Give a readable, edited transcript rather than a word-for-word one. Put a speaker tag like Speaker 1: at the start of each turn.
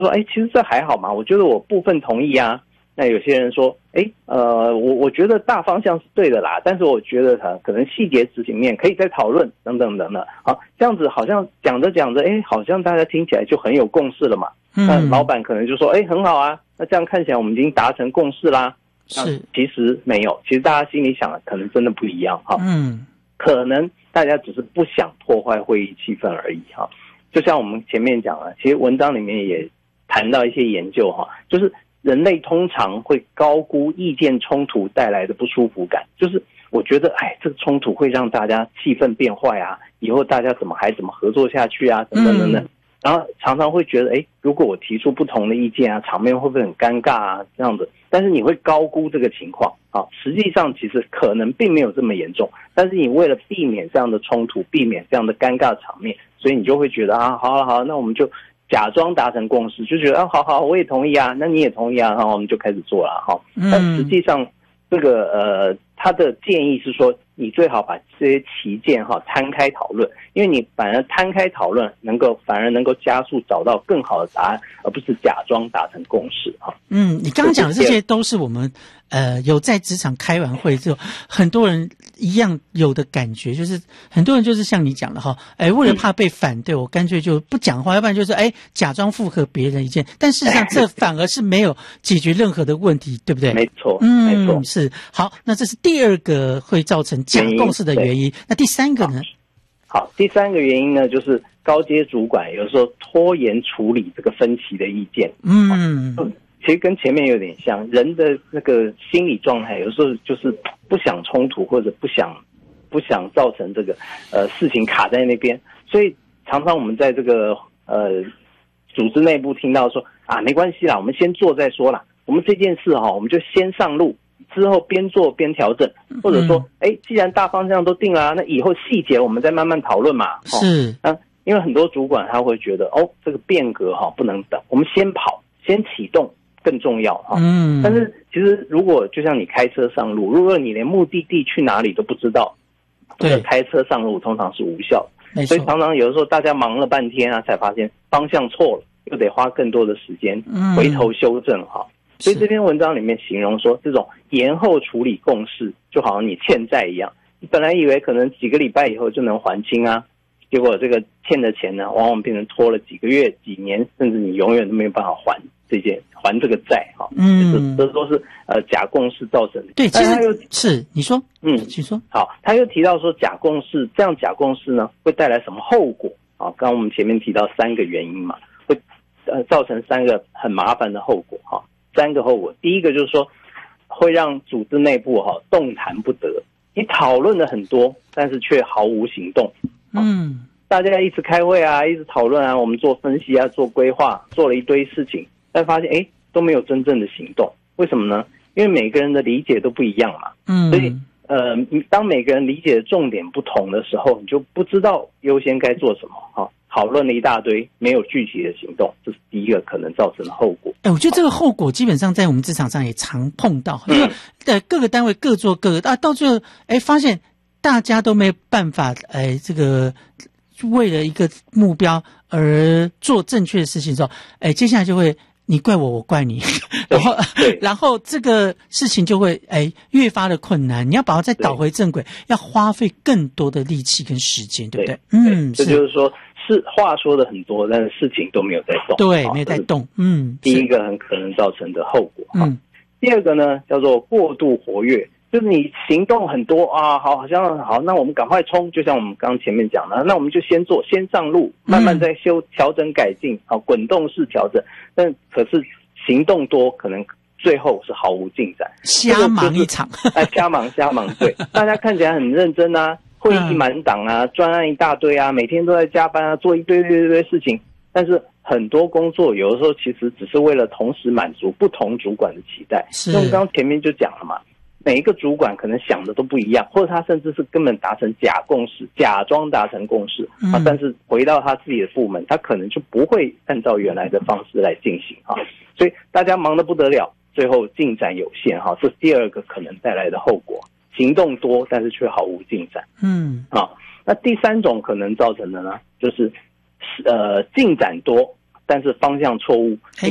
Speaker 1: 说其实这还好嘛，我觉得我部分同意啊。那有些人说我觉得大方向是对的啦，但是我觉得可能细节执行面可以再讨论等等等等。好，这样子好像讲着讲着好像大家听起来就很有共识了嘛。那老板可能就说很好啊，那这样看起来我们已经达成共识啦。
Speaker 2: 是，
Speaker 1: 其实没有，其实大家心里想的可能真的不一样哈。可能大家只是不想破坏会议气氛而已哈。就像我们前面讲了，其实文章里面也谈到一些研究哈，就是人类通常会高估意见冲突带来的不舒服感，就是我觉得这个冲突会让大家气氛变坏啊，以后大家怎么合作下去啊，等等等等。然后常常会觉得如果我提出不同的意见啊，场面会不会很尴尬啊这样子。但是你会高估这个情况啊，实际上其实可能并没有这么严重，但是你为了避免这样的冲突，避免这样的尴尬场面，所以你就会觉得好，那我们就假装达成共识，就觉得好，我也同意啊，那你也同意啊，然后我们就开始做了哈。但实际上这个他的建议是说，你最好把这些旗舰摊开讨论，因为你反而摊开讨论反而能够加速找到更好的答案，而不是假装达成共识哈。
Speaker 2: 你刚刚讲的这些都是我们有在职场开完会之后，很多人一样有的感觉，就是很多人就是像你讲的为了怕被反对，我干脆就不讲话，要不然就是假装附和别人意见，但事实上这反而是没有解决任何的问题，对不对？
Speaker 1: 没错，没错，
Speaker 2: 是。好，那这是第二个会造成假共识的原因。那第三个呢？
Speaker 1: 好，第三个原因呢，就是高阶主管有时候拖延处理这个分歧的意见。其实跟前面有点像，人的那个心理状态有时候就是不想冲突，或者不想造成这个事情卡在那边，所以常常我们在这个组织内部听到说没关系啦，我们先做再说啦，我们这件事我们就先上路，之后边做边调整，或者说既然大方向都定了那以后细节我们再慢慢讨论嘛。
Speaker 2: 是
Speaker 1: 因为很多主管他会觉得这个变革不能等，我们先跑先启动更重要但是其实如果就像你开车上路，如果你连目的地去哪里都不知道，对，开车上路通常是无效的。所以常常有的时候大家忙了半天才发现方向错了，又得花更多的时间回头修正所以这篇文章里面形容说，这种延后处理共识就好像你欠债一样，你本来以为可能几个礼拜以后就能还清啊，结果这个欠的钱呢往往变成拖了几个月几年，甚至你永远都没有办法还这个债这都是假共识造成的。
Speaker 2: 对，其实是你说请说。
Speaker 1: 好，他又提到说假共识呢会带来什么后果刚刚我们前面提到3个原因嘛，会造成3个很麻烦的后果3个后果。第一个就是说会让组织内部动弹不得，你讨论了很多，但是却毫无行动。大家一直开会一直讨论我们做分析做规划，做了一堆事情，但发现都没有真正的行动。为什么呢？因为每个人的理解都不一样嘛。所以当每个人理解的重点不同的时候，你就不知道优先该做什么讨论了一大堆，没有具体的行动，这是第一个可能造成的后果。
Speaker 2: 我觉得这个后果基本上在我们职场上也常碰到，因为各个单位各做各的到最后发现大家都没有办法这个为了一个目标而做正确的事情的时候接下来就会你怪我，我怪你，然后这个事情就会越发的困难，你要把它再导回正轨，要花费更多的力气跟时间，对不对？
Speaker 1: 这就是说是话说的很多，但是事情都没有在动。
Speaker 2: 对，没有在动。
Speaker 1: 第一个很可能造成的后果第二个呢叫做过度活跃，就是你行动很多好像好，那我们赶快冲，就像我们刚刚前面讲的，那我们就先做，先上路，慢慢再调整改进滚动式调整。但可是行动多，可能最后是毫无进展，
Speaker 2: 瞎忙一场。
Speaker 1: 瞎忙对，大家看起来很认真会议满档专案一大堆每天都在加班做一堆事情，但是很多工作有的时候其实只是为了同时满足不同主管的期待。那我们刚刚前面就讲了嘛，每一个主管可能想的都不一样，或者他甚至是根本达成假共识，假装达成共识但是回到他自己的部门，他可能就不会按照原来的方式来进行所以大家忙得不得了，最后进展有限这是第二个可能带来的后果，行动多但是却毫无进展。那第三种可能造成的呢，就是进展多但是方向错误。